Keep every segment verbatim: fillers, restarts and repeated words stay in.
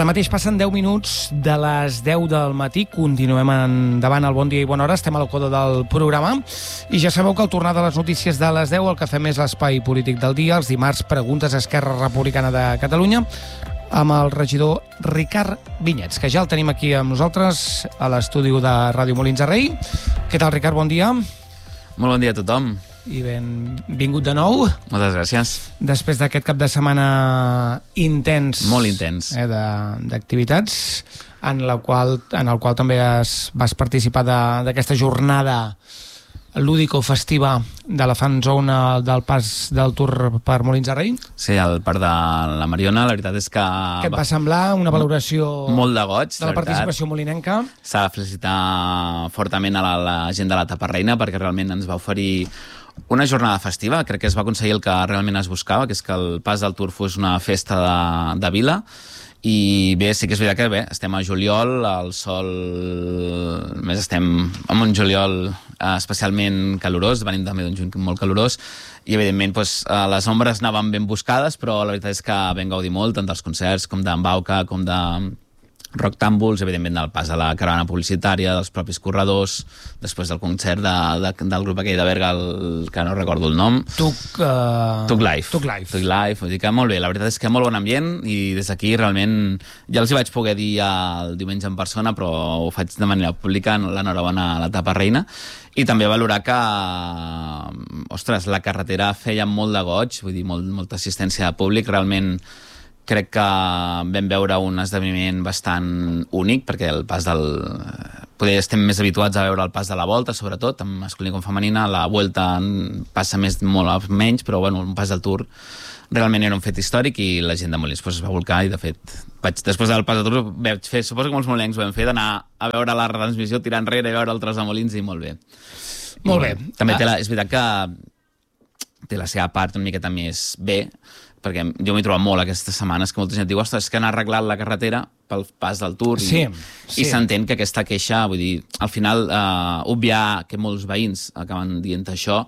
Ara mateix passen deu minuts de les deu del matí. Continuem endavant al Bon Dia i Bona Hora. Estem a la coda del programa. I ja sabeu que al tornar de les notícies de les deu el que fem és l'espai polític del dia. Els dimarts, preguntes a Esquerra Republicana de Catalunya amb el regidor Ricard Vinyets, que ja el tenim aquí amb nosaltres a l'estudi de Ràdio Molins de Rei. Què tal, Ricard? Bon dia. Molt bon dia a tothom. I benvingut de nou. Moltes gràcies. Després d'aquest cap de setmana intens. Molt intens. Eh, d'activitats, en, la qual, en el qual també es, vas participar d'aquesta jornada lúdico-festiva de la fan zone del pas del Tour per Molins de Rei. Sí, al parc de la Mariona, la veritat és que... Què et va semblar? Una valoració... Molt de goig, de la, la participació molinenca. S'ha de felicitar fortament a la, la gent de la Taparreina perquè realment ens va oferir una jornada festiva. Crec que es va aconseguir el que realment es buscava, que és que el pas del Tour fos una festa de, de vila. I bé, sí que és veritat que bé, estem a juliol, el sol... A més, estem en un juliol especialment calorós, venim també d'un juny molt calorós, i evidentment doncs, les ombres anaven ben buscades, però la veritat és que vam gaudir molt, tant dels concerts com d'en Bauca, com de Rock Tàmbols, evidentment del pas a la caravana publicitària, dels propis corredors, després del concert de, de, del grup aquell de Berga, el, que no recordo el nom. Tuc... Uh... Tuc Life. Tuc Life. Tuc Life, vull dir que molt bé, la veritat és que molt bon ambient, i des d'aquí realment ja els hi vaig poder dir el diumenge en persona, però ho faig de manera pública, l'enhorabona a la Taparreina, i també valorar que, ostres, la carretera feia molt de goig, vull dir, molt, molta assistència de públic, realment crec que vam veure un esdeveniment bastant únic, perquè el pas del... Poder estem més habituats a veure el pas de la Volta, sobretot, tant masculina com femenina. La Vuelta passa més, molt menys, però bueno, un pas del Tour realment era un fet històric i la gent de Molins pues, es va volcar i, de fet, vaig, després del pas del Tour vaig fer, suposo que molts molencs ho vam fer, d'anar a veure la retransmissió, tirar enrere i veure el tros de Molins, i molt bé. Molt bé. I, també té la, és veritat que té la seva part una miqueta més bé, perquè jo m'he trobat molt aquestes setmanes que molta gent diu, ostres, és que han arreglat la carretera pel pas del Tour, sí, i, sí. i s'entén que aquesta queixa, vull dir, al final eh, obviar que molts veïns acaben dient això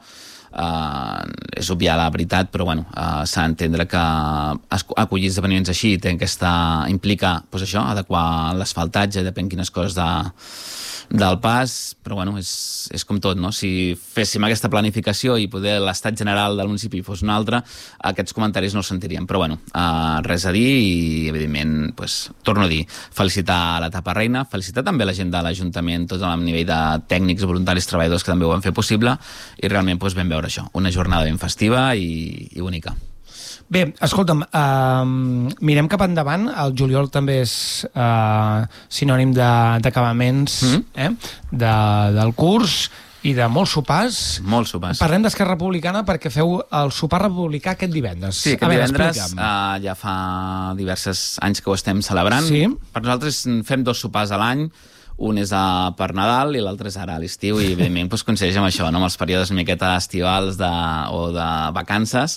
eh, és obviar la veritat, però bueno, eh, s'ha d'entendre que acollir esdeveniments així té aquesta, implica pues això, adequar l'asfaltatge, depèn quines coses de del pas, però bueno, és, és com tot, no? Si féssim aquesta planificació i poder l'estat general del municipi fos un altre, aquests comentaris no els sentiríem, però bueno, uh, res a dir i evidentment, pues, torno a dir, felicitar la Taparreina, felicitar també la gent de l'Ajuntament, tot a nivell de tècnics, voluntaris, treballadors que també ho van fer possible, i realment pues, vam veure això, una jornada ben festiva i, i única. Bé, escolta'm, uh, mirem cap endavant. El juliol també és uh, sinònim d'acabaments de, mm-hmm. eh, de, del curs i de molts sopars. Molts sopars. Parlem d'Esquerra Republicana perquè feu el sopar republicà aquest divendres. Sí, aquest veure, divendres uh, ja fa diversos anys que ho estem celebrant. Sí. Per nosaltres fem dos sopars a l'any. Un és a, per Nadal i l'altre és ara a l'estiu, i evidentment pues, coincideix amb això, no? Amb els períodes una miqueta estivals de, o de vacances,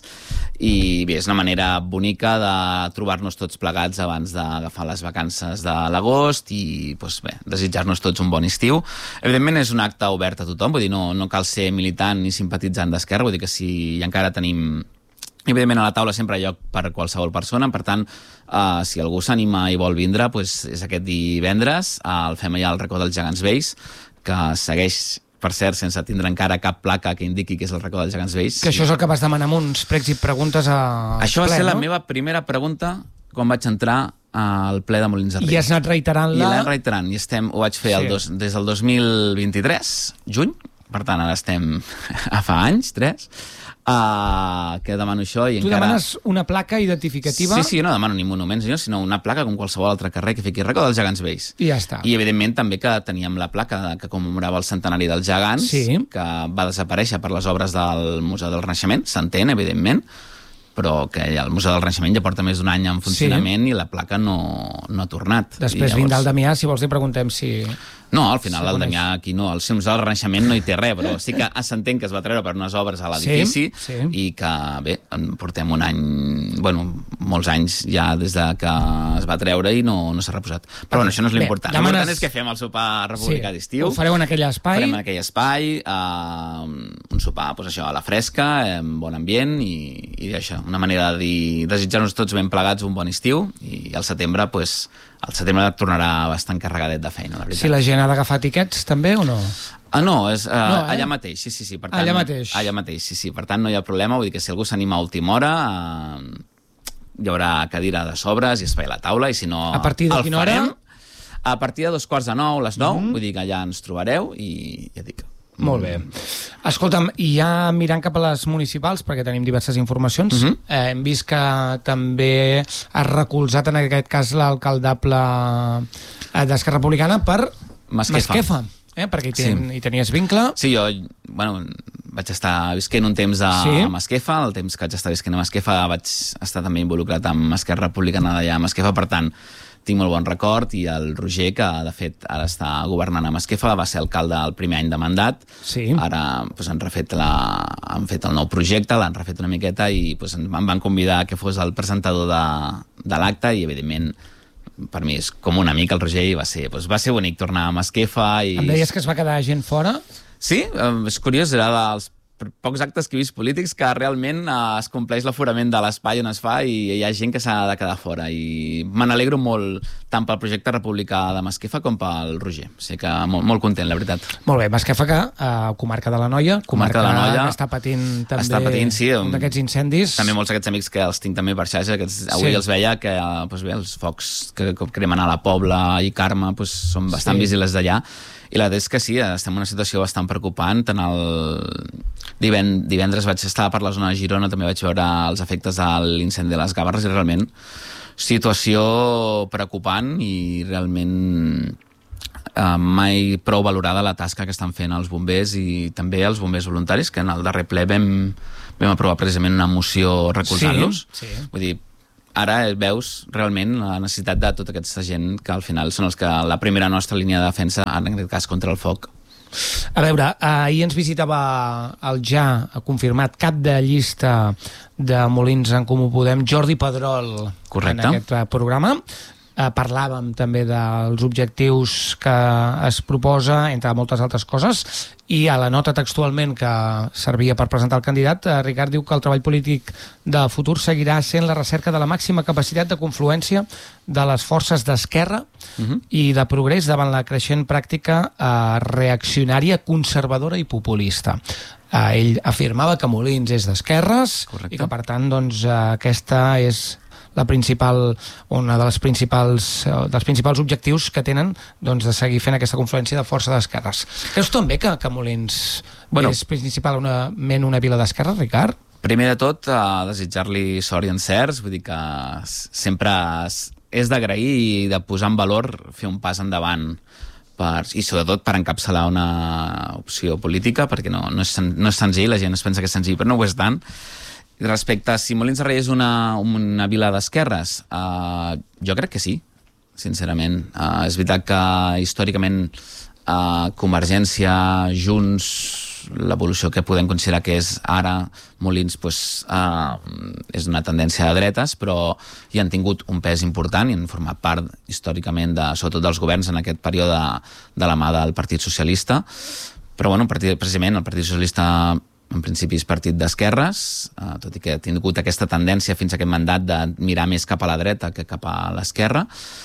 i bé, és una manera bonica de trobar-nos tots plegats abans d'agafar les vacances de l'agost i pues, bé, desitjar-nos tots un bon estiu. Evidentment és un acte obert a tothom, vull dir, no, no cal ser militant ni simpatitzant d'Esquerra, vull dir que si encara tenim... Evidentment, a la taula sempre hi ha lloc per qualsevol persona, per tant, uh, si algú s'anima i vol vindre, pues, és aquest divendres, uh, el fem allà al racó dels Gegants Vells, que segueix, per cert, sense tindre encara cap placa que indiqui que és el racó dels Gegants Vells. Que això és el que vas demanar amb uns pregs i preguntes a... Això va ple, ser no? la meva primera pregunta quan vaig entrar al ple de Molins de Rei. I has anat reiterant-la? I l'he reiterant, i estem, ho vaig fer sí. el dos, des del dos mil vint-i-tres, juny, per tant, ara estem a fa anys, tres, Uh, que demano això i tu encara... demanes una placa identificativa? Sí, sí, no demano ni monuments, sinó una placa com qualsevol altre carrer que fiqui racó dels Gegants Vells. I ja està. I evidentment també que teníem la placa que commemorava el centenari dels gegants, sí. que va desaparèixer per les obres del Museu del Renaixement, s'entén, evidentment, però que el Museu del Renaixement ja porta més d'un any en funcionament, sí. i la placa no, no ha tornat. Després llavors... vindrà el Damià, si vols li preguntem si... No, al final el Damià aquí no, el Museu del Renaixement no hi té res, però sí que s'entén que es va treure per unes obres a l'edifici sí, sí. i que, bé, portem un any, bueno, molts anys ja des de que es va treure i no, no s'ha reposat. Però bueno, això no és l'important. L'important demanes... és que fem el sopar republicà sí, d'estiu. Ho fareu en aquell espai. Farem en aquell espai, uh, un sopar, doncs això, a la fresca, amb bon ambient i, i això, una manera de dir, desitjar-nos tots ben plegats un bon estiu i al setembre, doncs, el setembre tornarà bastant carregadet de feina, la veritat. Si la gent ha d'agafar tiquets, també, o no? Ah, no, és uh, no, eh? allà mateix, sí, sí, sí. Per tant, allà mateix. Allà mateix, sí, sí. Per tant, no hi ha problema, vull dir que si algú s'anima a última hora, uh, hi haurà cadira de sobres i espai a la taula, i si no... A partir de quina hora? A partir de dos quarts de nou, les nou, mm-hmm. vull dir que allà ens trobareu i ja dic... Molt bé. Escolta'm, i ja mirant cap a les municipals, perquè tenim diverses informacions, uh-huh. eh, hem vist que també ha recolzat en aquest cas l'alcaldable d'Esquerra Republicana per Masquefa, Masquefa eh? Perquè hi, ten, sí. hi tenies vincle. Sí, jo bueno, vaig estar visquent un temps a, sí. a Masquefa, el temps que vaig estar visquent a Masquefa vaig estar també involucrat amb Esquerra Republicana d'allà a Masquefa, per tant, tinc molt bon record, i el Roger, que de fet ara està governant a Masquefa, va ser alcalde el primer any de mandat, sí. ara doncs, han refet la, han fet el nou projecte, l'han refet una miqueta i doncs, em van convidar que fos el presentador de, de l'acte i evidentment per mi és com un amic el Roger i va ser, doncs, va ser bonic tornar a Masquefa. I... Em deies que es va quedar gent fora? Sí, és curiós, era dels pocs actes que he vist polítics que realment eh, es compleix l'aforament de l'espai on es fa i hi ha gent que s'ha de quedar fora, i me n'alegro molt tant pel projecte republicà de Masquefa com pel Roger, o sigui que molt, molt content, la veritat. Molt bé, Masquefa que uh, comarca de l'Anoia, comarca, comarca de l'Anoia, que està patint també està patint, sí, un d'aquests incendis. També molts d'aquests amics que els tinc també per xarxa, que avui sí. els veia que doncs bé, els focs que, que cremen a la Pobla i Carme doncs, són bastant sí. visibles d'allà. I la veritat és que sí, estem en una situació bastant preocupant. Tant el divendres vaig estar per la zona de Girona, també vaig veure els efectes de l'incendi de les Gavarres, i realment situació preocupant i realment eh, mai prou valorada la tasca que estan fent els bombers i també els bombers voluntaris, que en el darrer ple vam, vam aprovar precisament una moció recolzant-los. Sí, sí. Vull dir, ara veus realment la necessitat de tota aquesta gent que al final són els que la primera nostra línia de defensa, en aquest cas contra el foc. A veure, ahir ens visitava el ja confirmat cap de llista de Molins en Comú Podem, Jordi Pedrol. Correcte. En aquest programa. Eh, parlàvem també dels objectius que es proposa, entre moltes altres coses, i a la nota textualment que servia per presentar el candidat, eh, Ricard diu que el treball polític de futur seguirà sent la recerca de la màxima capacitat de confluència de les forces d'esquerra uh-huh. i de progrés davant la creixent pràctica eh, reaccionària, conservadora i populista. Eh, ell afirmava que Molins és d'esquerres i que per tant doncs, eh, aquesta és la principal, una de les principals, dels principals objectius que tenen doncs, de seguir fent aquesta confluència de força d'esquerres. Creus també que, que Molins bueno, és principalment una vila d'esquerres, Ricard? Primer de tot, uh, desitjar-li sort i encerts, vull dir que sempre és d'agrair i de posar en valor fer un pas endavant per, i sobretot per encapçalar una opció política, perquè no, no, és, no és senzill, la gent es pensa que és senzill, però no ho és tant. Respecte a si Molins de Rei és una, una vila d'esquerres, uh, jo crec que sí, sincerament. Uh, és veritat que històricament uh, Convergència, Junts, l'evolució que podem considerar que és ara Molins, pues, uh, és una tendència de dretes, però hi han tingut un pes important i han format part històricament de, sobretot dels governs en aquest període de la mà del Partit Socialista. Però bueno, precisament el Partit Socialista en principi és partit d'esquerres, eh, tot i que ha tingut aquesta tendència fins a aquest mandat de mirar més cap a la dreta que cap a l'esquerra,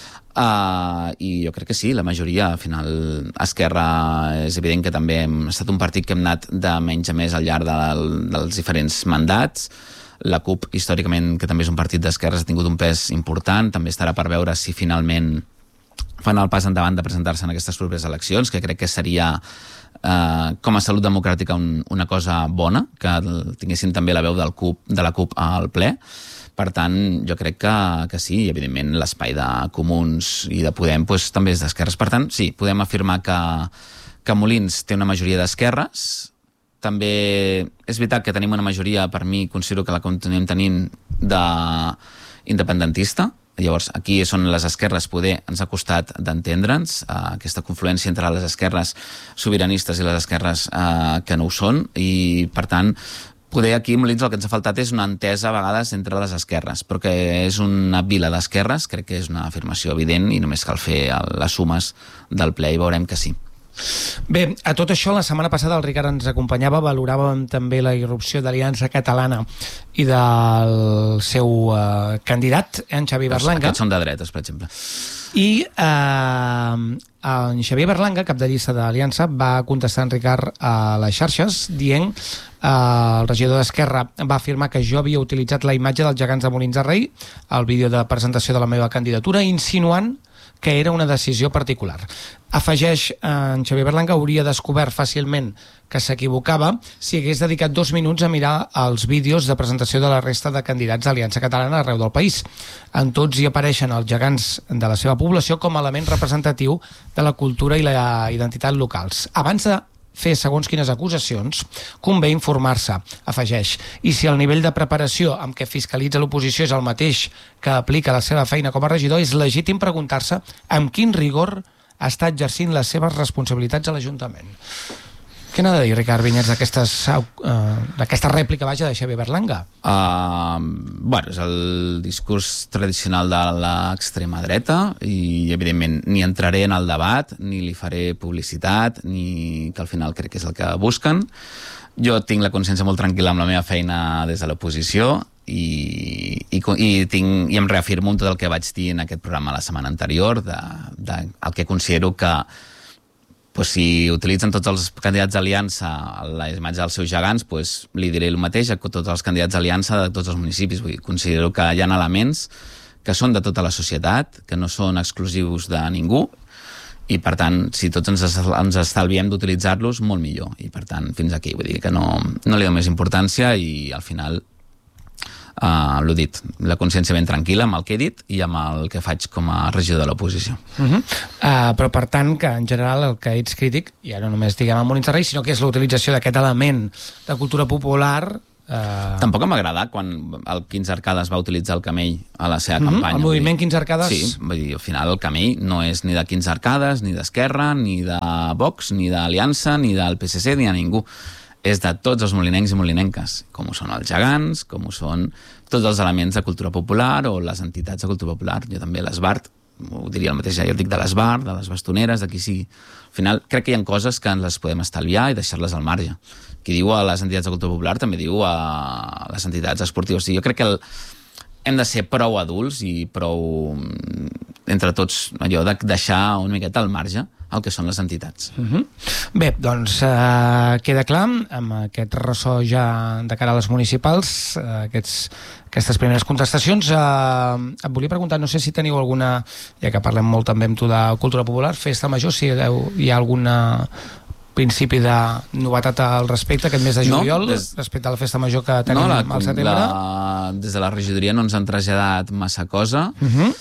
eh, i jo crec que sí, la majoria, al final, Esquerra és evident que també hem estat un partit que hem anat de menys a més al llarg del, dels diferents mandats. La CUP, històricament, que també és un partit d'esquerres, ha tingut un pes important, també estarà per veure si finalment fan el pas endavant de presentar-se en aquestes properes eleccions, que crec que seria Uh, com a salut democràtica un, una cosa bona, que tinguessin també la veu del CUP, de la CUP al ple. Per tant, jo crec que, que sí, i evidentment l'espai de Comuns i de Podem pues, també és d'esquerres. Per tant, sí, podem afirmar que, que Molins té una majoria d'esquerres. També és veritat que tenim una majoria, per mi, considero que la continuem tenint, de independentista, Llavors, aquí és on les esquerres poder ens ha costat d'entendre'ns, eh, aquesta confluència entre les esquerres sobiranistes i les esquerres eh, que no ho són, i per tant poder aquí a Molins el que ens ha faltat és una entesa a vegades entre les esquerres, però que és una vila d'esquerres, crec que és una afirmació evident i només cal fer les sumes del ple i veurem que sí. Bé, a tot això, la setmana passada el Ricard ens acompanyava, valoràvem també la irrupció d'Aliança Catalana i del seu eh, candidat, en Xavier Berlanga. Aquests són de dretes, per exemple. I eh, en Xavier Berlanga, cap de llista d'Aliança, va contestar en Ricard a les xarxes dient eh, el regidor d'Esquerra va afirmar que jo havia utilitzat la imatge dels gegants de Molins de Rei al vídeo de presentació de la meva candidatura, insinuant que era una decisió particular. Afegeix, en Xavier Berlanga hauria descobert fàcilment que s'equivocava si hagués dedicat dos minuts a mirar els vídeos de presentació de la resta de candidats d'Aliança Catalana arreu del país. En tots hi apareixen els gegants de la seva població com a element representatiu de la cultura i la identitat locals. Abans de fer segons quines acusacions, convé informar-se, afegeix. I si el nivell de preparació amb què fiscalitza l'oposició és el mateix que aplica la seva feina com a regidor, és legítim preguntar-se amb quin rigor està exercint les seves responsabilitats a l'Ajuntament. Què n'ha de dir, Ricard Vinyets, d'aquesta uh, rèplica vaja de Xavier Berlanga? Uh, bueno, és el discurs tradicional de l'extrema dreta i, evidentment, ni entraré en el debat, ni li faré publicitat, ni que al final crec que és el que busquen. Jo tinc la consciència molt tranquil·la amb la meva feina des de l'oposició i, i, i, tinc, i em reafirmo en tot el que vaig dir en aquest programa la setmana anterior, de, de, el que considero que pues si utilitzen tots els candidats d'Aliança la imatge dels seus gegants, pues li diré el mateix a tots els candidats d'Aliança de tots els municipis. Vull dir, considero que hi ha elements que són de tota la societat, que no són exclusius de ningú, i per tant, si tots ens, ens estalviem d'utilitzar-los, molt millor. I per tant, fins aquí. Vull dir que no, no li dono més importància i al final Uh, l'ho dit, la consciència ben tranquil·la amb el que he dit i amb el que faig com a regidor de l'oposició. Uh -huh. uh, però per tant que en general el que ets crític, ja no només diguem a Molins de Rei, sinó que és la utilització d'aquest element de cultura popular. Uh... Tampoc em va agradar quan el quinze Arcades va utilitzar el Camell a la seva uh -huh. campanya. El moviment quinze Arcades? Sí, vull dir, al final el Camell no és ni de quinze Arcades, ni d'Esquerra, ni de Vox, ni d'Aliança, ni del P S C, ni de ningú. És de tots els molinencs i molinenques, com ho són els gegants, com ho són tots els elements de cultura popular o les entitats de cultura popular. Jo també l'Esbart, ho diria el mateix, jo dic de l'Esbart, de les bastoneres, de qui sigui. Al final, crec que hi ha coses que ens les podem estalviar i deixar-les al marge. Qui diu a les entitats de cultura popular també diu a les entitats esportives. Jo crec que el, hem de ser prou adults i prou, entre tots, allò de deixar una miqueta al marge el que són les entitats. Uh-huh. Bé, doncs eh, queda clar, amb aquest ressò ja de cara a les municipals, eh, aquests, aquestes primeres contestacions. Eh, et volia preguntar, no sé si teniu alguna, ja que parlem molt també amb tu de cultura popular, festa major, si hi ha alguna principi de novetat al respecte aquest mes de juliol, no, des... respecte a la festa major que tenim no, la, al setembre? La, des de la regidoria no ens han traslladat massa cosa. Uh-huh.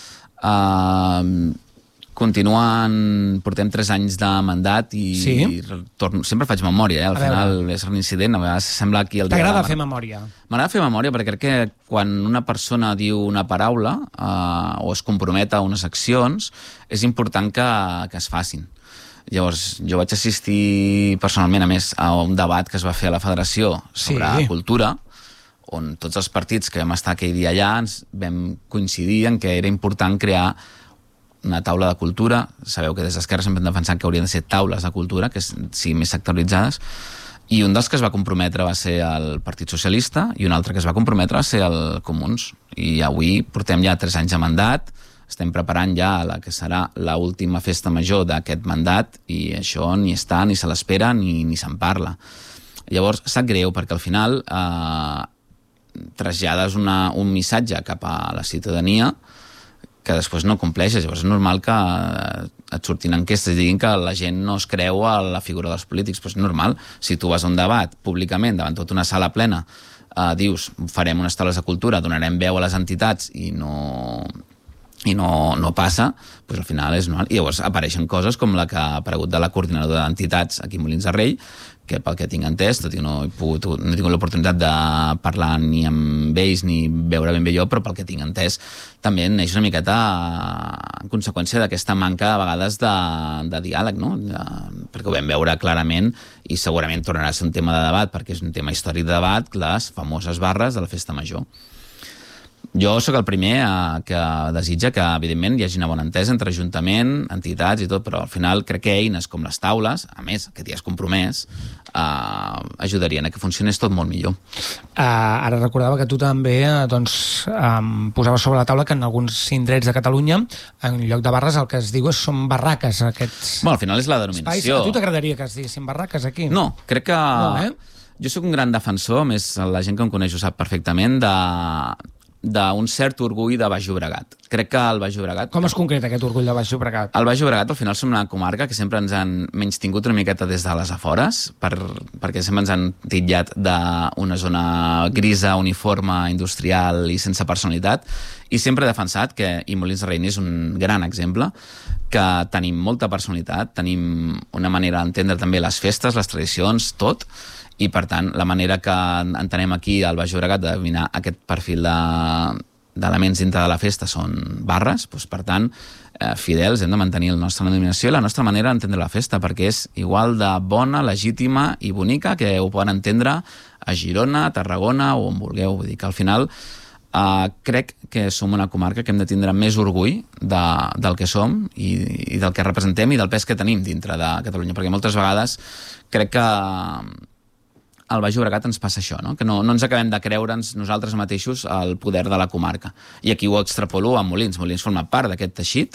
Uh, continuen, portem tres anys de mandat i, sí. i torno, sempre faig memòria, eh? Al final és un incident, a vegades sembla aquí el dia... T'agrada fer memòria? M'agrada fer memòria perquè crec que quan una persona diu una paraula uh, o es compromet a unes accions, és important que, que es facin. Llavors, jo vaig assistir personalment, a més, a un debat que es va fer a la Federació sobre sí. cultura, on tots els partits que vam estar aquell dia allà ens vam coincidir en que era important crear una taula de cultura. Sabeu que des d'Esquerra sempre hem defensat que haurien de ser taules de cultura, que siguin més sectoritzades, i un dels que es va comprometre va ser el Partit Socialista i un altre que es va comprometre va ser el Comuns. I avui portem ja tres anys de mandat, estem preparant ja la que serà l'última festa major d'aquest mandat i això ni està, ni se l'espera, ni, ni se'n parla. Llavors, sap greu, perquè al final eh, trasllades una, un missatge cap a la ciutadania que després no compleixes. Llavors és normal que et surtin enquestes i diguin que la gent no es creu a la figura dels polítics, però és normal. Si tu vas a un debat públicament davant tota una sala plena, eh, dius farem unes taules de cultura, donarem veu a les entitats i no, i no, no passa, doncs al final és normal. I llavors apareixen coses com la que ha aparegut de la coordinadora d'entitats aquí a Molins de Rei, que pel que tinc entès, tot i no he pogut, no he tingut l'oportunitat de parlar ni amb ells ni veure ben bé jo, però pel que tinc entès també neix una miqueta en conseqüència d'aquesta manca a vegades de, de diàleg, no? De, perquè ho vam veure clarament i segurament tornarà a ser un tema de debat, perquè és un tema històric de debat, les famoses barres de la festa major. Jo sóc el primer eh, que desitja que, evidentment, hi hagi una bona entesa entre Ajuntament, entitats i tot, però al final crec que eines com les taules, a més, que t'hi has compromès, eh, ajudarien a que funcionés tot molt millor. Uh, ara recordava que tu també uh, doncs, um, posaves sobre la taula que en alguns indrets de Catalunya, en lloc de barres, el que es diu és, són barraques, aquests Bueno, al final és la denominació. espais. A tu t'agradaria que es diguessin barraques aquí? No, crec que... No, eh? Jo sóc un gran defensor, a més la gent que em coneix ho sap perfectament, de d'un cert orgull de Baix Llobregat. Crec que el Baix Llobregat... Com es concreta aquest orgull de Baix Llobregat? El Baix Llobregat, al final, som una comarca que sempre ens han menystingut una miqueta des de les afores, per, perquè sempre ens han titllat d'una zona grisa, uniforme, industrial i sense personalitat, i sempre he defensat que, i Molins de Rei és un gran exemple, que tenim molta personalitat, tenim una manera d'entendre també les festes, les tradicions, tot, i per tant la manera que entenem aquí al Baix Llobregat de dominar aquest perfil d'elements de, dintre de la festa són barres, doncs per tant eh, fidels, hem de mantenir la nostra denominació i la nostra manera d'entendre la festa, perquè és igual de bona, legítima i bonica que ho poden entendre a Girona, a Tarragona o on vulgueu. Vull dir que al final eh, crec que som una comarca que hem de tindre més orgull de, del que som i, i del que representem i del pes que tenim dintre de Catalunya, perquè moltes vegades crec que al Baix Llobregat ens passa això, no? Que no, no ens acabem de creure'ns nosaltres mateixos el poder de la comarca. I aquí ho extrapolo a Molins. Molins forma part d'aquest teixit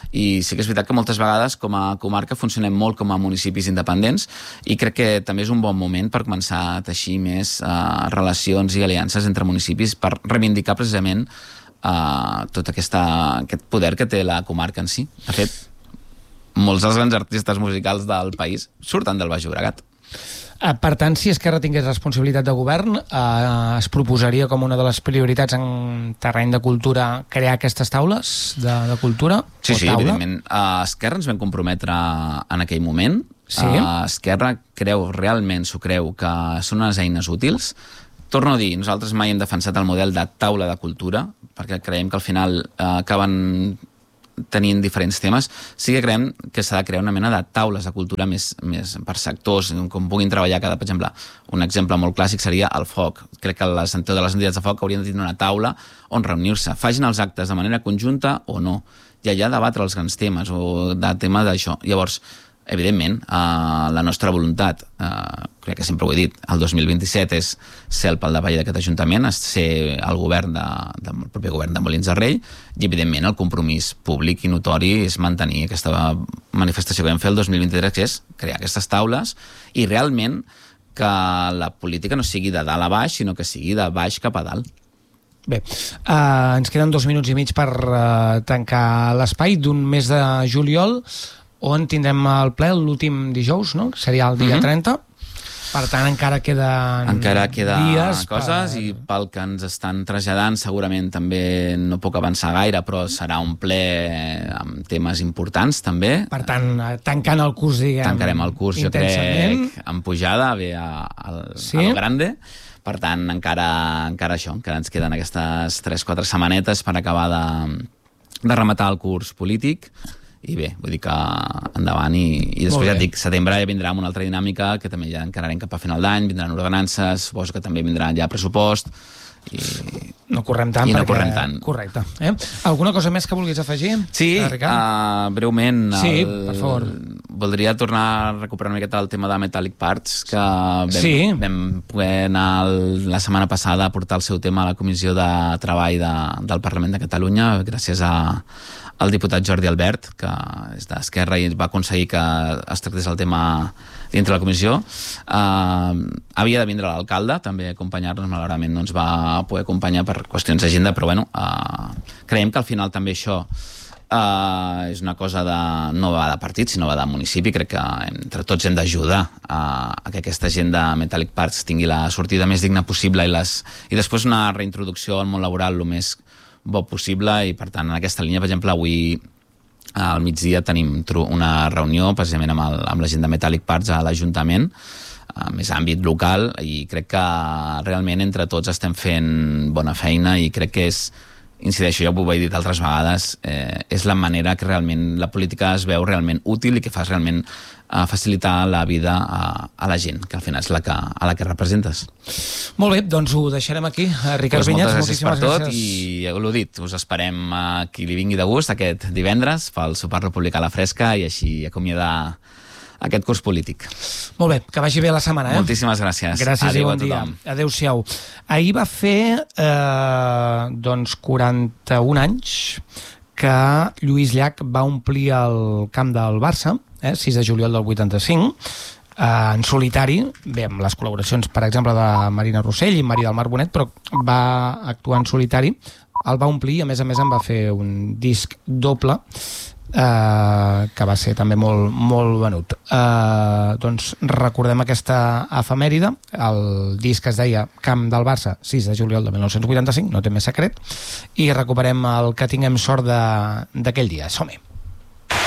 i sí que és veritat que moltes vegades com a comarca funcionem molt com a municipis independents i crec que també és un bon moment per començar a teixir més eh, relacions i aliances entre municipis per reivindicar precisament eh, tot aquesta, aquest poder que té la comarca en si. De fet, molts dels grans artistes musicals del país surten del Baix Llobregat. Per tant, si Esquerra tingués responsabilitat de govern, eh, es proposaria com una de les prioritats en terreny de cultura crear aquestes taules de, de cultura? Sí, sí, taula? evidentment. A Esquerra ens vam comprometre en aquell moment. Sí? A Esquerra creu, realment s'ho creu, que són unes eines útils. Torno a dir, nosaltres mai hem defensat el model de taula de cultura, perquè creiem que al final eh, acaben tenint diferents temes. Sí que creiem que s'ha de crear una mena de taules de cultura més, més per sectors, com puguin treballar cada, per exemple, un exemple molt clàssic seria el foc. Crec que les, totes les entitats de foc haurien de tenir una taula on reunir-se, facin els actes de manera conjunta o no, i allà debatre els grans temes o de tema d'això. Llavors, evidentment, eh, la nostra voluntat, eh, crec que sempre ho he dit, el dos mil vint-i-set és ser el pal de paller d'aquest Ajuntament, és ser el govern de, de, el propi govern de Molins de Rei, i evidentment el compromís públic i notori és mantenir aquesta manifestació que vam fer el dos mil vint-i-tres, que és crear aquestes taules i realment que la política no sigui de dalt a baix, sinó que sigui de baix cap a dalt. Bé, uh, ens queden dos minuts i mig per uh, tancar l'espai d'un mes de juliol, on tindrem el ple l'últim dijous, no? Seria el dia mm-hmm. trenta. Per tant, encara queden encara queda dies coses per... i pel que ens estan traslladant segurament també no puc avançar gaire, però serà un ple amb temes importants també. Per tant, tancant el curs, diguem, tancarem el curs, jo crec, en pujada, bé al, sí? al grande. Per tant, encara, encara això, encara ens queden aquestes tres quatre setmanetes per acabar de, de rematar el curs polític. I bé, vull dir que endavant i, i després ja et dic, setembre ja vindrà amb una altra dinàmica que també ja encararem cap a final d'any, vindran ordenances, suposo que també vindrà ja pressupost i no correm tant, i no perquè... correm tant. Correcte. Eh? Alguna cosa més que vulguis afegir? Sí, uh, breument el... sí, per favor. Voldria tornar a recuperar una miqueta el tema de Metallic Parts, que vam, sí. vam poder anar el, la setmana passada a portar el seu tema a la Comissió de Treball de, del Parlament de Catalunya, gràcies a el diputat Jordi Albert, que és d'Esquerra i va aconseguir que es tractés el tema dintre la comissió. Uh, havia de vindre l'alcalde, també a acompanyar-nos, malauradament no ens va poder acompanyar per qüestions d'agenda, però bueno, uh, creiem que al final també això uh, és una cosa de, no va de partit, sinó va de municipi. Crec que entre tots hem d'ajudar a, a que aquesta gent de Metallic Parts tingui la sortida més digna possible i, les, i després una reintroducció al món laboral el més bo possible, i per tant en aquesta línia, per exemple, avui al migdia tenim una reunió precisament amb, el, amb la gent de Metallic Parts a l'Ajuntament, a més àmbit local, i crec que realment entre tots estem fent bona feina, i crec que és, incideixo, ja ho he dit altres vegades, eh, és la manera que realment la política es veu realment útil i que fas realment a facilitar la vida a, a la gent, que al final és la que, a la que representes. Molt bé, doncs ho deixarem aquí. Ricard pues Vinyets, moltes gràcies per tot, gràcies. I ja l'ho dit, us esperem a qui li vingui de gust aquest divendres pel sopar republicà a la fresca i així acomiadar aquest curs polític. Molt bé, que vagi bé la setmana. Eh? Moltíssimes gràcies. Gràcies Adéu i bon dia. Adéu-siau. Ahir va fer eh, doncs quaranta-un anys que Lluís Llach va omplir el camp del Barça, eh, sis de juliol del vuitanta-cinc, eh, en solitari, bé, amb les col·laboracions, per exemple, de Marina Rossell i Maria del Mar Bonet, però va actuar en solitari, el va omplir i a més a més en va fer un disc doble, Uh, que va ser també molt, molt venut. Uh, doncs recordem aquesta efemèride. El disc es deia Camp del Barça, sis de juliol de mil nou-cents vuitanta-cinc, no té més secret, i recuperem el Que tinguem sort d'aquell dia. Som-hi.